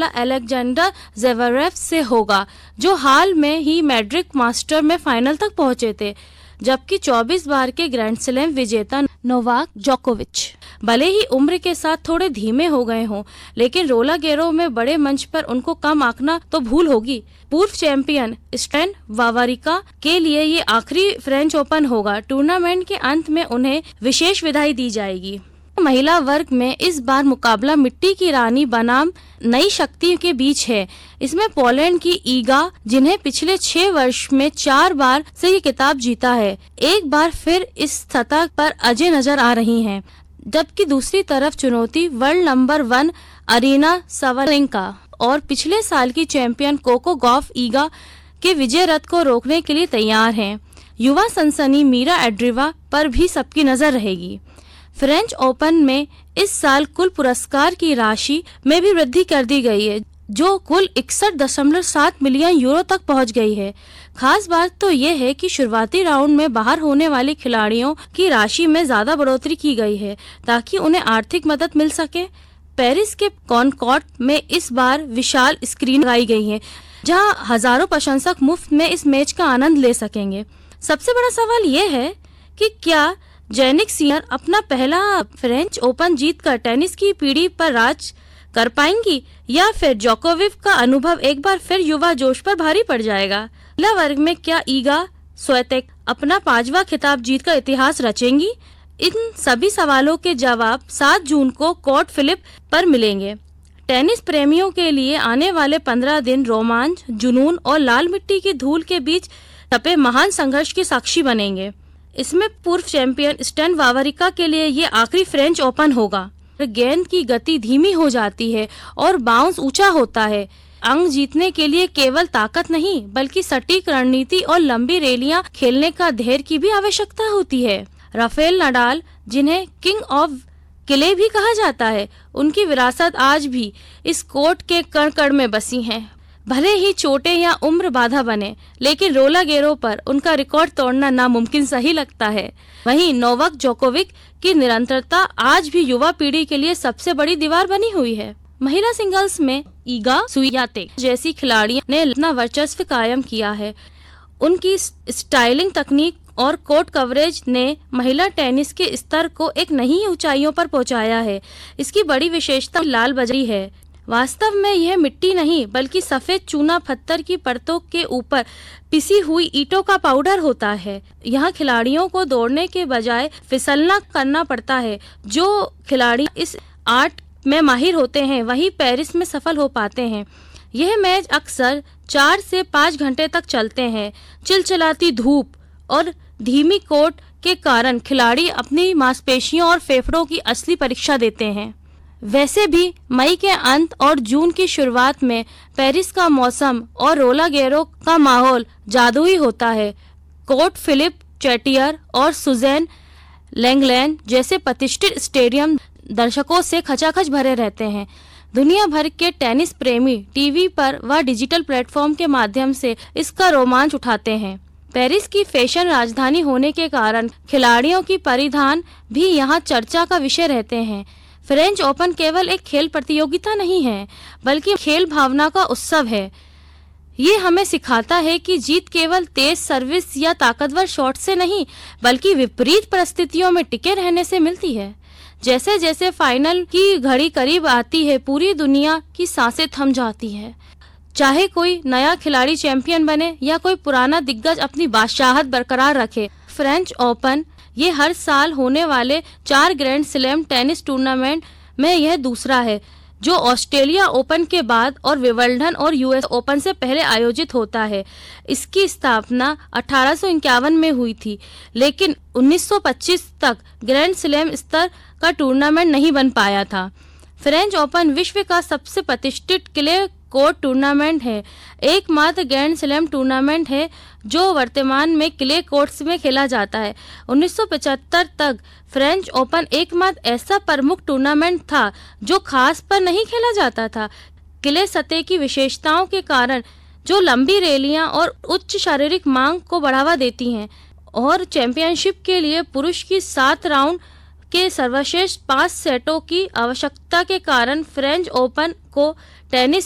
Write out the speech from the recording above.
मुकाबला Alexander Zverev से होगा, जो हाल में ही मैड्रिड मास्टर में फाइनल तक पहुंचे थे। जबकि 24 बार के ग्रैंड स्लैम विजेता नोवाक जोकोविच भले ही उम्र के साथ थोड़े धीमे हो गए हों, लेकिन रोला गेरो में बड़े मंच पर उनको कम आंकना तो भूल होगी। पूर्व चैंपियन स्टैन वावरिका के लिए ये आखिरी फ्रेंच ओपन होगा। टूर्नामेंट के अंत में उन्हें विशेष विदाई दी जाएगी। महिला वर्ग में इस बार मुकाबला मिट्टी की रानी बनाम नई शक्ति के बीच है। इसमें पोलैंड की ईगा, जिन्हें पिछले 6 वर्ष में 4 बार से ये खिताब जीता है, एक बार फिर इस सतह पर अजय नजर आ रही हैं। जबकि दूसरी तरफ चुनौती वर्ल्ड नंबर 1 अरीना साबालेंका और पिछले साल की चैंपियन कोको गॉफ ईगा के विजय रथ को रोकने के लिए तैयार हैं। युवा सनसनी मीरा एड्रिवा पर भी सबकी नजर रहेगी। फ्रेंच ओपन में इस साल कुल पुरस्कार की राशि में भी वृद्धि कर दी गई है, जो कुल 61.7 मिलियन यूरो तक पहुंच गई है। खास बात तो ये है कि शुरुआती राउंड में बाहर होने वाले खिलाड़ियों की राशि में ज्यादा बढ़ोतरी की गई है, ताकि उन्हें आर्थिक मदद मिल सके। पेरिस के कॉनकॉर्ड में इस बार विशाल स्क्रीन लगाई गई है, जहां हजारों प्रशंसक मुफ्त में इस मैच का आनंद ले सकेंगे। सबसे बड़ा सवाल ये है कि क्या जैनिक सिनर अपना पहला फ्रेंच ओपन जीतकर टेनिस की पीढ़ी पर राज कर पाएंगी, या फिर जोकोविच का अनुभव एक बार फिर युवा जोश पर भारी पड़ जाएगा। महिला वर्ग में क्या ईगा स्विएटेक अपना 5वां खिताब जीतकर इतिहास रचेंगी? इन सभी सवालों के जवाब 7 जून को कोर्ट फिलिप पर मिलेंगे। टेनिस प्रेमियों के लिए आने वाले 15 दिन रोमांच, जुनून और लाल मिट्टी की धूल के बीच तपे महान संघर्ष की साक्षी बनेंगे। इसमें पूर्व चैंपियन स्टैन वावरिका के लिए ये आखिरी फ्रेंच ओपन होगा। गेंद की गति धीमी हो जाती है और बाउंस ऊंचा होता है। अंक जीतने के लिए केवल ताकत नहीं, बल्कि सटीक रणनीति और लंबी रैलियां खेलने का धैर्य की भी आवश्यकता होती है। राफेल नडाल, जिन्हें किंग ऑफ किले भी कहा जाता है, उनकी विरासत आज भी इस कोर्ट के कण कण में बसी है। भले ही चोटें या उम्र बाधा बने, लेकिन रोला गेरो पर उनका रिकॉर्ड तोड़ना नामुमकिन सही लगता है। वहीं नोवाक जोकोविच की निरंतरता आज भी युवा पीढ़ी के लिए सबसे बड़ी दीवार बनी हुई है। महिला सिंगल्स में ईगा स्विएटेक जैसी खिलाड़ियों ने अपना वर्चस्व कायम किया है। उनकी स्टाइलिंग तकनीक और कोर्ट कवरेज ने महिला टेनिस के स्तर को एक नई ऊंचाइयों पर पहुंचाया है। इसकी बड़ी विशेषता लाल बजरी है। वास्तव में यह मिट्टी नहीं, बल्कि सफेद चूना पत्थर की परतों के ऊपर पिसी हुई ईंटों का पाउडर होता है। यहाँ खिलाड़ियों को दौड़ने के बजाय फिसलना करना पड़ता है। जो खिलाड़ी इस आर्ट में माहिर होते हैं, वही पेरिस में सफल हो पाते हैं। यह मैच अक्सर 4 से 5 घंटे तक चलते हैं। चिलचिलाती धूप और धीमी कोर्ट के कारण खिलाड़ी अपनी मांसपेशियों और फेफड़ों की असली परीक्षा देते हैं। वैसे भी मई के अंत और जून की शुरुआत में पेरिस का मौसम और रोला गेरो का माहौल जादुई होता है। कोर्ट फिलिप चैटियर और सुज़ैन लैंगलैंड जैसे प्रतिष्ठित स्टेडियम दर्शकों से खचाखच भरे रहते हैं। दुनिया भर के टेनिस प्रेमी टीवी पर व डिजिटल प्लेटफॉर्म के माध्यम से इसका रोमांच उठाते हैं। पेरिस की फैशन राजधानी होने के कारण खिलाड़ियों की परिधान भी यहाँ चर्चा का विषय रहते हैं। फ्रेंच ओपन केवल एक खेल प्रतियोगिता नहीं है, बल्कि खेल भावना का उत्सव है। ये हमें सिखाता है कि जीत केवल तेज सर्विस या ताकतवर शॉट से नहीं, बल्कि विपरीत परिस्थितियों में टिके रहने से मिलती है। जैसे जैसे फाइनल की घड़ी करीब आती है, पूरी दुनिया की सांसें थम जाती है। चाहे कोई नया खिलाड़ी चैंपियन बने या कोई पुराना दिग्गज अपनी बादशाहत बरकरार रखे, फ्रेंच ओपन ये हर साल होने वाले 4 ग्रैंड स्लैम टेनिस टूर्नामेंट में यह दूसरा है, जो ऑस्ट्रेलिया ओपन के बाद और विंबलडन और यूएस ओपन से पहले आयोजित होता है। इसकी स्थापना 1851 में हुई थी, लेकिन 1925 तक ग्रैंड स्लैम स्तर का टूर्नामेंट नहीं बन पाया था। फ्रेंच ओपन विश्व का सबसे प्रतिष्ठित क्ले कोर्ट टूर्नामेंट है, एकमात्र ग्रैंड स्लैम टूर्नामेंट है जो वर्तमान में क्ले कोर्ट्स में खेला जाता है। 1975 तक फ्रेंच ओपन एकमात्र ऐसा प्रमुख टूर्नामेंट था जो खास पर नहीं खेला जाता था। क्ले सतह की विशेषताओं के कारण, जो लंबी रैलियां और उच्च शारीरिक मांग को बढ़ावा देती हैं, और चैंपियनशिप के लिए पुरुष की 7 राउंड के सर्वश्रेष्ठ 5 सेटों की आवश्यकता के कारण फ्रेंच ओपन को टेनिस